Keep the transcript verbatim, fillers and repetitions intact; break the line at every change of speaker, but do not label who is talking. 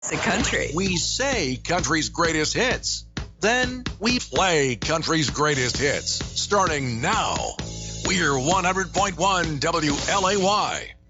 The country.
We say country's greatest hits. Then we play country's greatest hits. Starting now, we're one hundred point one W L A Y.